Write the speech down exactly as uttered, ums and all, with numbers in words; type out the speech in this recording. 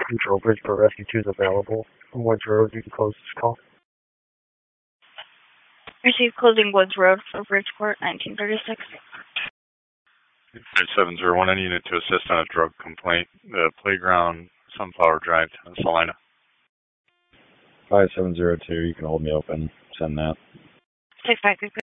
Control Bridgeport Rescue two is available. On Woods Road, you can close this call. Receive closing Woods Road for Bridgeport, nineteen thirty-six. seven zero one, any unit to assist on a drug complaint. The Playground, Sunflower Drive, Salina. five seven zero two, you can hold me open. Send that. six five three.